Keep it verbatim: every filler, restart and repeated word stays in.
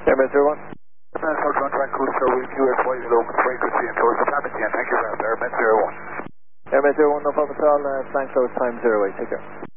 Airman zero one. Airman zero one, Vancouver, sir, with U S Y below, frequency and towards the traffic again. Thank you, Airman zero one. Airman zero one, no problem at all. Uh, flank close time zero eight. Take care.